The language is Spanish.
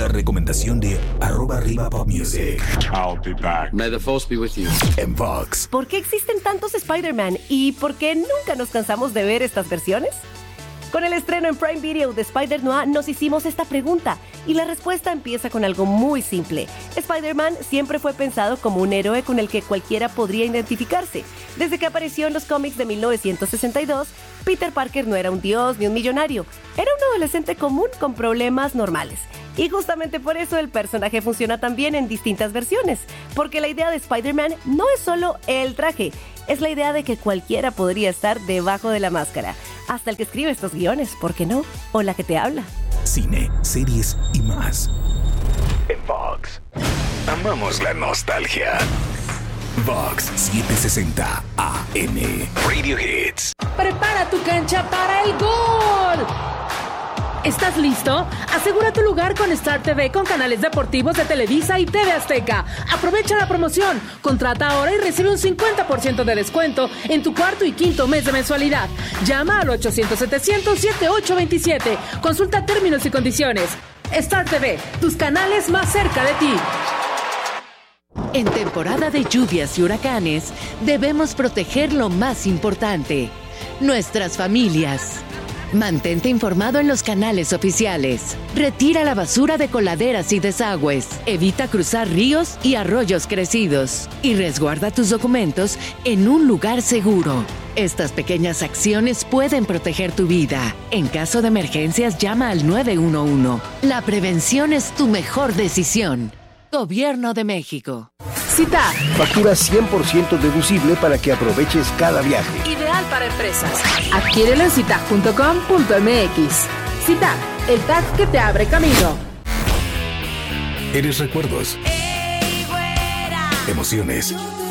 la recomendación de @arribapopmusic. I'll be back. May the force be with you. En Vox. ¿Por qué existen tantos Spider-Man y por qué nunca nos cansamos de ver estas versiones? Con el estreno en Prime Video de Spider-Noir nos hicimos esta pregunta y la respuesta empieza con algo muy simple. Spider-Man siempre fue pensado como un héroe con el que cualquiera podría identificarse. Desde que apareció en los cómics de 1962, Peter Parker no era un dios ni un millonario, era un adolescente común con problemas normales. Y justamente por eso el personaje funciona tan bien en distintas versiones, porque la idea de Spider-Man no es solo el traje, es la idea de que cualquiera podría estar debajo de la máscara. Hasta el que escribe estos guiones, ¿por qué no? O la que te habla. Cine, series y más. En Vox. Amamos la nostalgia. Vox 760 AM. Radio Hits. Prepara tu cancha para el gol. ¿Estás listo? Asegura tu lugar con Star TV con canales deportivos de Televisa y TV Azteca. Aprovecha la promoción. Contrata ahora y recibe un 50% de descuento en tu cuarto y quinto mes de mensualidad. Llama al 800-700-7827. Consulta términos y condiciones. Star TV, tus canales más cerca de ti. En temporada de lluvias y huracanes, debemos proteger lo más importante: nuestras familias. Mantente informado en los canales oficiales. Retira la basura de coladeras y desagües. Evita cruzar ríos y arroyos crecidos. Y resguarda tus documentos en un lugar seguro. Estas pequeñas acciones pueden proteger tu vida. En caso de emergencias, llama al 911. La prevención es tu mejor decisión. Gobierno de México. Cita. Factura 100% deducible para que aproveches cada viaje. Ideal para empresas. Adquiérelo en cita.com.mx. Cita, el tag que te abre camino. Eres recuerdos. Emociones.